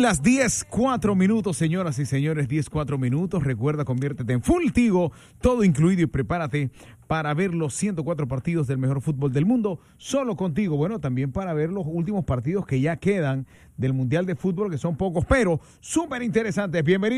las 10:04, señoras y señores, 10:04. Recuerda, conviértete en Full Tigo, todo incluido, y prepárate para ver los 104 partidos del mejor fútbol del mundo, solo contigo. Bueno, también para ver los últimos partidos que ya quedan del Mundial de Fútbol, que son pocos, pero súper interesantes. Bienvenido.